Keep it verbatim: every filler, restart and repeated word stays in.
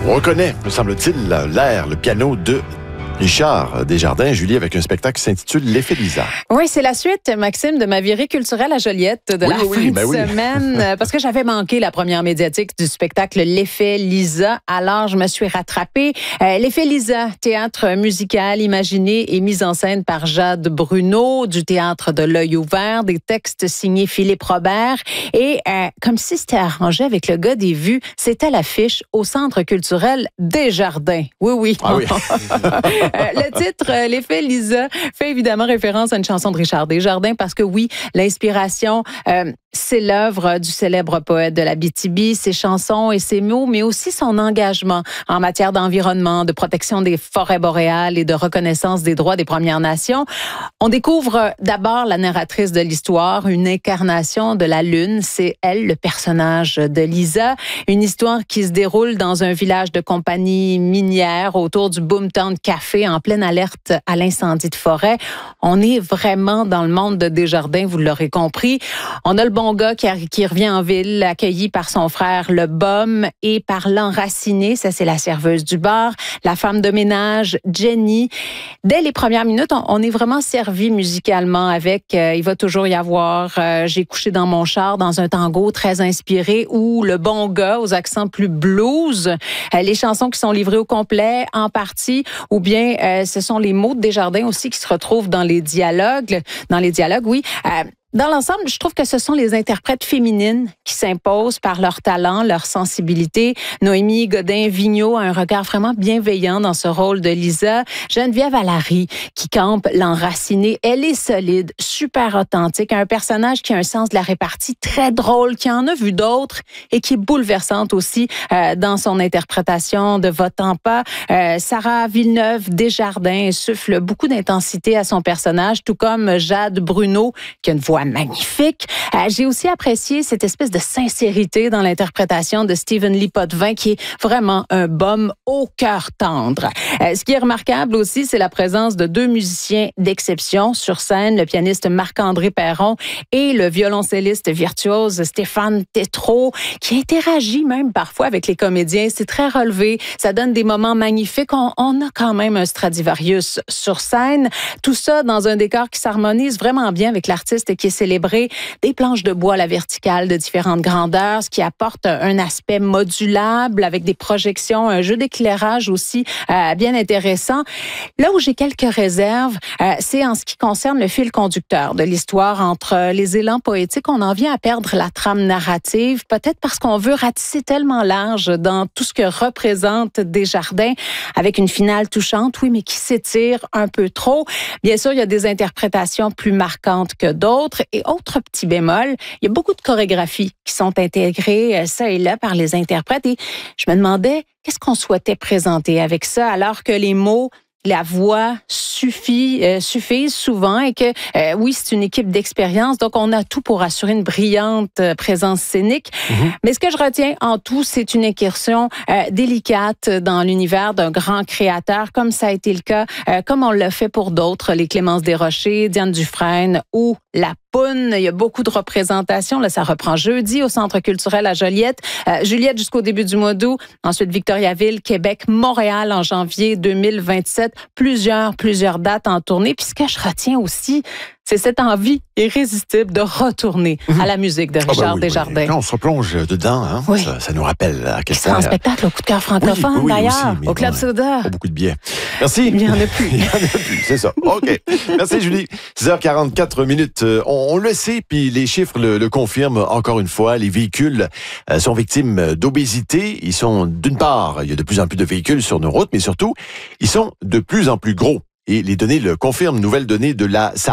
On reconnaît, me semble-t-il, l'air, le piano de Richard Desjardins, Julie, avec un spectacle qui s'intitule L'effet Lisa. Oui, c'est la suite, Maxime, de ma virée culturelle à Joliette de oui, la oui, fin oui, ben de oui. semaine, parce que j'avais manqué la première médiatique du spectacle L'effet Lisa. Alors, je me suis rattrapée. Euh, L'effet Lisa, théâtre musical imaginé et mis en scène par Jade Bruno, du théâtre de l'Œil ouvert, des textes signés Philippe Robert. Et euh, comme si c'était arrangé avec le gars des vues, c'était l'affiche au Centre culturel Desjardins. Oui, oui. Ah oui. Euh, le titre, euh, L'effet Lisa, fait évidemment référence à une chanson de Richard Desjardins parce que oui, l'inspiration, euh, c'est l'œuvre du célèbre poète de l'Abitibi, ses chansons et ses mots, mais aussi son engagement en matière d'environnement, de protection des forêts boréales et de reconnaissance des droits des Premières Nations. On découvre d'abord la narratrice de l'histoire, une incarnation de la Lune. C'est elle, le personnage de Lisa. Une histoire qui se déroule dans un village de compagnie minière autour du Boomtown Café en pleine alerte à l'incendie de forêt. On est vraiment dans le monde de Desjardins, vous l'aurez compris. On a le bon gars qui, qui revient en ville, accueilli par son frère, le Bum, et par l'enraciné, ça c'est la serveuse du bar, la femme de ménage, Jenny. Dès les premières minutes, on, on est vraiment servi musicalement avec euh, Il va toujours y avoir euh, J'ai couché dans mon char dans un tango très inspiré, ou Le bon gars aux accents plus blues. Euh, les chansons qui sont livrées au complet en partie, ou bien euh, ce sont les mots de Desjardins aussi qui se retrouvent dans les dialogues, dans les dialogues, oui. Euh, Dans l'ensemble, je trouve que ce sont les interprètes féminines qui s'imposent par leur talent, leur sensibilité. Noémie Godin-Vigneault a un regard vraiment bienveillant dans ce rôle de Lisa. Geneviève Allary, qui campe l'enracinée, elle est solide, super authentique, un personnage qui a un sens de la répartie très drôle, qui en a vu d'autres et qui est bouleversante aussi euh, dans son interprétation de Va-t'en pas. Euh, Sarah Villeneuve Desjardins souffle beaucoup d'intensité à son personnage, tout comme Jade Bruno, qui a une voix magnifique. Euh, j'ai aussi apprécié cette espèce de sincérité dans l'interprétation de Stephen Lee Potvin, qui est vraiment un bum au cœur tendre. Euh, ce qui est remarquable aussi, c'est la présence de deux musiciens d'exception sur scène, le pianiste Marc-André Perron et le violoncelliste virtuose Stéphane Tétrault, qui interagit même parfois avec les comédiens. C'est très relevé, ça donne des moments magnifiques. On, on a quand même un Stradivarius sur scène. Tout ça dans un décor qui s'harmonise vraiment bien avec l'artiste qui est célébré, des planches de bois à la verticale de différentes grandeurs, ce qui apporte un aspect modulable avec des projections, un jeu d'éclairage aussi euh, bien intéressant. Là où j'ai quelques réserves, euh, c'est en ce qui concerne le fil conducteur de l'histoire. Entre les élans poétiques, on en vient à perdre la trame narrative, peut-être parce qu'on veut ratisser tellement large dans tout ce que représente Desjardins, avec une finale touchante, oui, mais qui s'étire un peu trop. Bien sûr, il y a des interprétations plus marquantes que d'autres. Et autre petit bémol, il y a beaucoup de chorégraphies qui sont intégrées, ça et là, par les interprètes. Et je me demandais, qu'est-ce qu'on souhaitait présenter avec ça, alors que les mots, la voix suffit, euh, suffisent souvent et que, euh, oui, c'est une équipe d'expérience, donc on a tout pour assurer une brillante euh, présence scénique. Mm-hmm. Mais ce que je retiens en tout, c'est une incursion euh, délicate dans l'univers d'un grand créateur, comme ça a été le cas, euh, comme on l'a fait pour d'autres, les Clémence Desrochers, Diane Dufresne ou La Poune. Il y a beaucoup de représentations. Là, ça reprend jeudi au Centre culturel à Joliette. Euh, Juliette jusqu'au début du mois d'août. Ensuite, Victoriaville, Québec, Montréal en janvier deux mille vingt-sept. Plusieurs, plusieurs dates en tournée. Puis ce que je retiens aussi, c'est cette envie irrésistible de retourner mmh. à la musique de Richard ah ben oui, Desjardins. Oui. Quand on se replonge dedans, hein, oui. ça, ça nous rappelle à quel point... C'est un spectacle au coup de cœur francophone, oui, oui, d'ailleurs, aussi, au Club bon, Soda. Pas beaucoup de billets. Merci. Il n'y en a plus. Il n'y en a plus, c'est ça. OK. Merci, Julie. six heures quarante-quatre minutes. On, on le sait, puis les chiffres le, le confirment encore une fois. Les véhicules euh, sont victimes d'obésité. Ils sont, d'une part, il y a de plus en plus de véhicules sur nos routes, mais surtout, ils sont de plus en plus gros. Et les données le confirment. Nouvelles données de la